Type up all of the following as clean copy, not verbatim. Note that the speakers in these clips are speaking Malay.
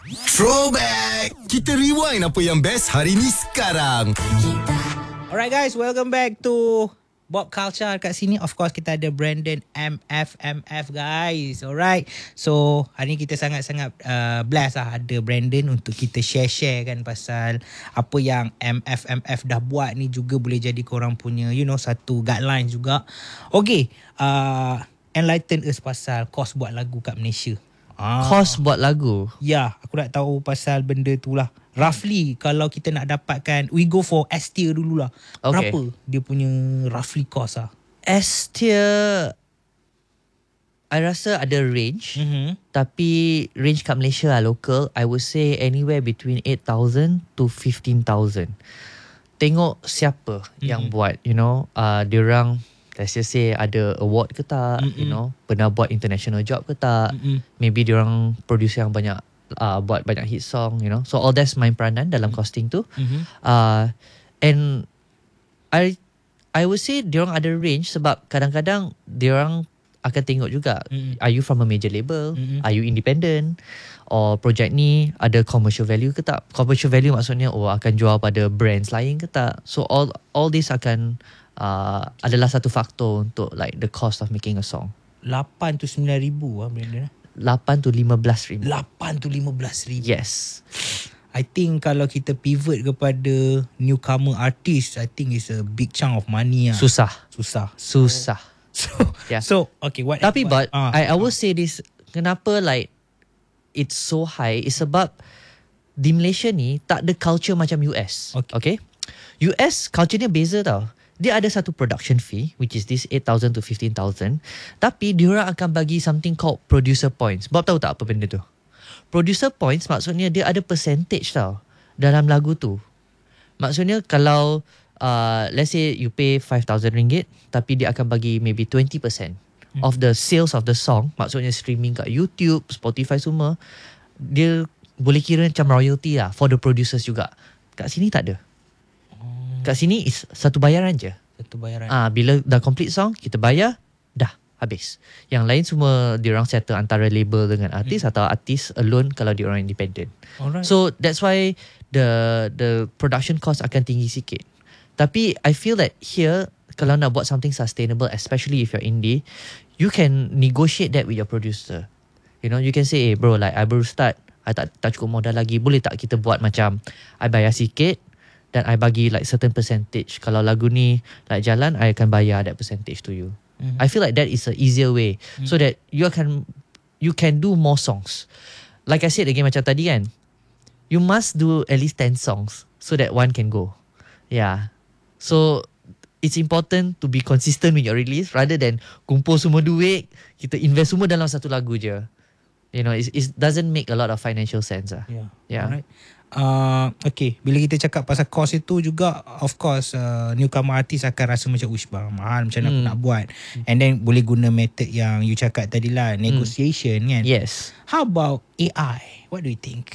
Throwback. Kita rewind apa yang best hari ni sekarang. Alright guys, welcome back to Bob Culture. Kat sini of course kita ada Brandon MF guys. Alright. So hari ni kita sangat-sangat blessed lah ada Brandon untuk kita share kan pasal apa yang MF dah buat ni juga boleh jadi korang punya satu guideline juga. Okay, enlighten us pasal kos buat lagu kat Malaysia. Kos buat lagu? Ya, aku nak tahu pasal benda tu lah. Roughly kalau kita nak dapatkan, we go for S tier dululah. Okay. Berapa dia punya roughly cost lah? S tier I rasa ada range. Tapi range kat Malaysia lah, local, I would say anywhere between 8,000 to 15,000. Tengok siapa yang buat, diorang let's just say ada award ke tak, pernah buat international job ke tak, maybe diorang producer yang banyak buat banyak hit song, so all that's main peranan dalam costing tu. And I would say diorang ada range sebab kadang-kadang diorang akan tengok juga, are you from a major label, are you independent, or project ni ada commercial value ke tak. Commercial value maksudnya akan jual pada brands lain ke tak. So all this akan adalah satu faktor untuk like the cost of making a song. 8 to 9 ribu lah Brandon. 8 to 15 ribu. 8 to 15 ribu. Yes. I think kalau kita pivot kepada newcomer artist, I think it's a big chunk of money lah. Susah. Yeah. So okay, what? Tapi I will say this, kenapa like it's so high is sebab di Malaysia ni tak ada culture macam US. Okay? US culture dia beza tau. Dia ada satu production fee, which is this 8,000 to 15,000. Tapi diorang akan bagi something called producer points. Bob tahu tak apa benda tu? Producer points maksudnya dia ada percentage tau dalam lagu tu. Maksudnya kalau let's say you pay RM5,000, tapi dia akan bagi maybe 20% of the sales of the song. Maksudnya streaming kat YouTube, Spotify semua. Dia boleh kira macam royalty lah for the producers juga. Kat sini tak ada. Kat sini is satu bayaran je. Satu bayaran. Bila dah complete song, kita bayar, dah habis. Yang lain semua diorang settle antara label dengan artis atau artis alone kalau diorang independent. Alright. So that's why the production cost akan tinggi sikit. Tapi I feel that here, kalau nak buat something sustainable, especially if you're indie, you can negotiate that with your producer. You can say, bro, like I baru start, I tak cukup modal lagi, boleh tak kita buat macam I bayar sikit dan I bagi like certain percentage. Kalau lagu ni like jalan, I akan bayar that percentage to you. I feel like that is a easier way so that you can do more songs. Like I said again macam tadi kan, you must do at least 10 songs so that one can go. Yeah. So it's important to be consistent with your release rather than kumpul semua duit, kita invest semua dalam satu lagu je. It doesn't make a lot of financial sense lah. Yeah. Alright. Okay, bila kita cakap pasal cost itu juga, of course newcomer artist akan rasa macam bang mahal, macam mana aku nak buat. And then boleh guna method yang you cakap tadi lah, negotiation kan. Yes. How about AI? What do you think?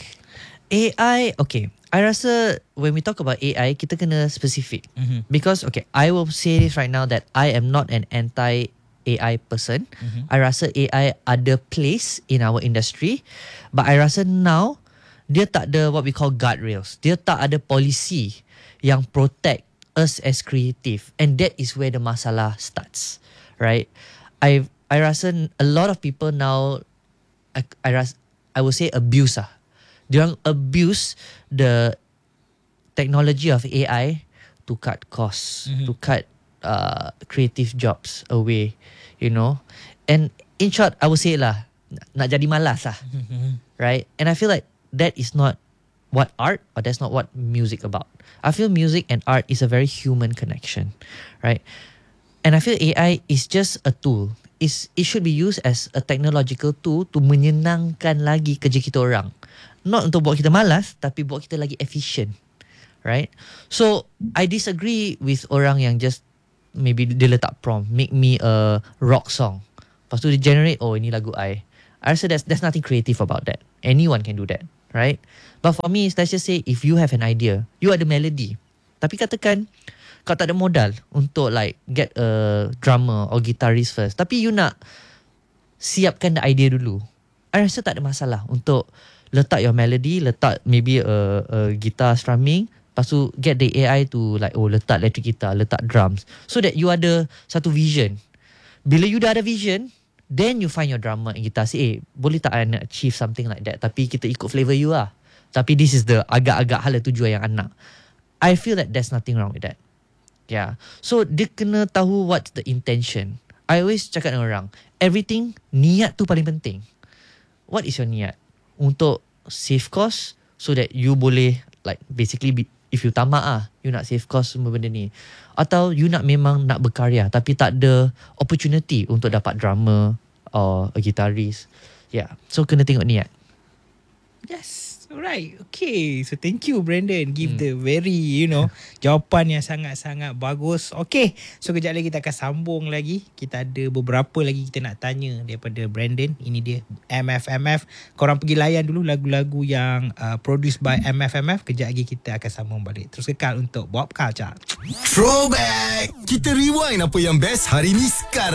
AI, okay, I rasa when we talk about AI, kita kena specific. Because okay, I will say this right now that I am not an anti-AI person. I rasa AI ada place in our industry, but I rasa now dia tak ada what we call guardrails. Dia tak ada policy yang protect us as creative. And that is where the masalah starts. Right? I rasa a lot of people now, I would say abuse lah. Diorang abuse the technology of AI to cut costs, to cut creative jobs away, And in short, I would say lah, nak jadi malas lah. Right? And I feel like that is not what art, or that's not what music about. I feel music and art is a very human connection, right? And I feel AI is just a tool. It should be used as a technological tool to menyenangkan lagi kerja kita orang. Not untuk buat kita malas, tapi buat kita lagi efficient, right? So, I disagree with orang yang just maybe dia letak prompt, make me a rock song. Lepas tu dia generate, ini lagu I rasa there's nothing creative about that. Anyone can do that, right? But for me, let's just say if you have an idea, you ada melody, tapi katakan kau tak ada modal untuk like get a drummer or guitarist first, tapi you nak siapkan the idea dulu, I rasa tak ada masalah untuk letak your melody, letak maybe a guitar strumming, lepas tu get the AI to like, letak electric guitar, letak drums, so that you ada satu vision. Bila you dah ada vision, then you find your drummer and guitar, say, boleh tak I nak achieve something like that, tapi kita ikut flavor you lah, tapi this is the agak-agak hala tujuan yang I nak. I feel that there's nothing wrong with that. Yeah. So dia kena tahu what's the intention. I always cakap dengan orang, everything, niat tu paling penting. What is your niat? Untuk save cost, so that you boleh like basically if you tamak you nak save cost semua benda ni, atau you nak memang nak berkarya tapi tak ada opportunity untuk dapat drummer or a guitarist. Yeah. So kena tengok niat. Yes. Alright. Okay. So thank you Brandon. Give the very jawapan yang sangat-sangat bagus. Okay. So kejap lagi kita akan sambung lagi. Kita ada beberapa lagi kita nak tanya daripada Brandon. Ini dia MFMF. Korang pergi layan dulu lagu-lagu yang produced by MFMF. Kejap lagi kita akan sambung balik. Terus kekal untuk Pop Culture. Throwback. Kita rewind apa yang best hari ni sekarang.